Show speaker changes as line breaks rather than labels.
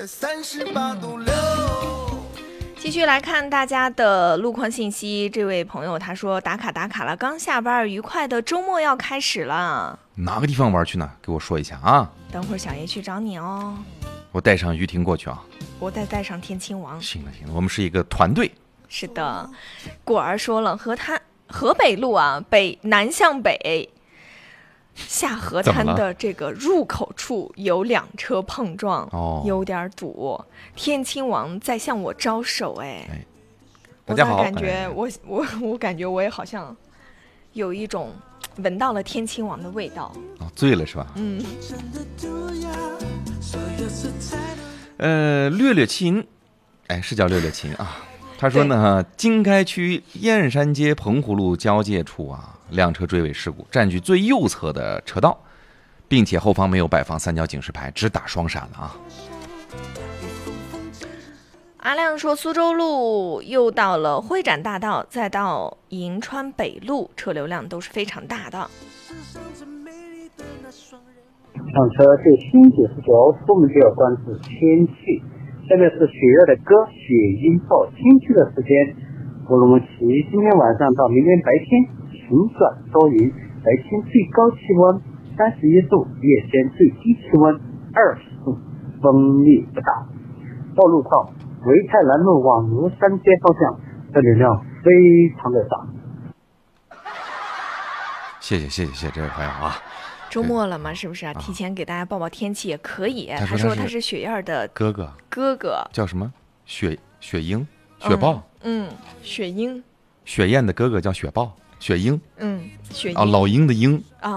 38.6。
继续来看大家的路况信息。这位朋友他说打卡了，刚下班，愉快的周末要开始了。
哪个地方玩去呢？给我说一下啊。
等会儿小爷去找你哦。
我带上于婷过去啊。
我再带上天亲王。
行了，我们是一个团队。
是的，果儿说了，河北路啊，南向北下河滩的这个入口处有2车碰撞，有点堵。天亲王在向我招手，
大家好。
我感觉我感觉我也好像有一种闻到了天亲王的味道。
醉了是吧？略略琴，是叫略略琴啊。他说呢，经开区燕山街澎湖路交界处啊，2车追尾事故，占据最右侧的车道，并且后方没有摆放3角警示牌，只打双闪了啊。
阿亮说，苏州路又到了会展大道，再到银川北路，车流量都是非常大的。
上车对新99出门就要关注天气。下面是雪月的歌，雪阴到天气的时间。乌鲁木齐今天晚上到明天白天晴转多云，白天最高气温31度，夜间最低气温20度，风力不大。道路况，维泰南路往庐山街方向车流量非常的大。
谢谢这位朋友啊。
周末了嘛，是不是啊？提前给大家报天气也可以。他说他是雪燕的
哥哥叫什么？雪鹰、雪豹。
雪鹰。
雪燕的哥哥叫雪豹、雪鹰。
雪鹰。
老鹰的鹰。